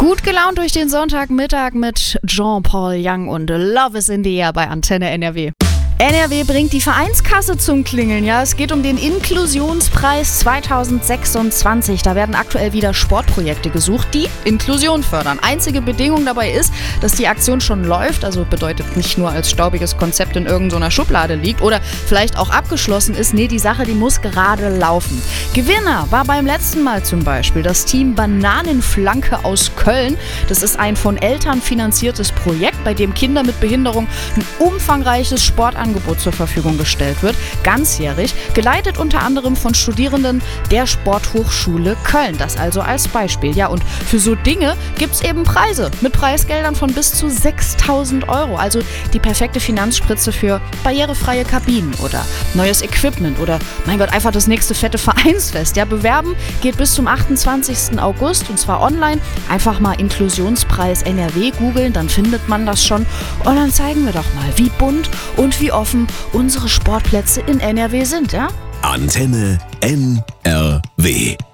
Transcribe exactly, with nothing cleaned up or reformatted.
Gut gelaunt durch den Sonntagmittag mit Jean-Paul Young und Love is in the Air bei Antenne N R W. N R W bringt die Vereinskasse zum Klingeln. Ja, es geht um den Inklusionspreis zweitausendsechsundzwanzig. Da werden aktuell wieder Sportprojekte gesucht, die Inklusion fördern. Einzige Bedingung dabei ist, dass die Aktion schon läuft, also bedeutet nicht nur als staubiges Konzept in irgendeiner Schublade liegt oder vielleicht auch abgeschlossen ist. Nee, die Sache, die muss gerade laufen. Gewinner war beim letzten Mal zum Beispiel das Team Bananenflanke aus Köln. Das ist ein von Eltern finanziertes Projekt, bei dem Kinder mit Behinderung ein umfangreiches Sportangebot zur Verfügung gestellt wird, ganzjährig, geleitet unter anderem von Studierenden der Sporthochschule Köln. Das also als Beispiel. Ja, und für so Dinge gibt es eben Preise mit Preisgeldern von bis zu sechstausend Euro. Also die perfekte Finanzspritze für barrierefreie Kabinen oder neues Equipment oder, mein Gott, einfach das nächste fette Vereinsfest. Ja, bewerben geht bis zum achtundzwanzigsten August und zwar online. Einfach mal Inklusionspreis N R W googeln, dann findet man das schon. Und dann zeigen wir doch mal, wie bunt und wie offen unsere Sportplätze in N R W sind, ja? Antenne N R W.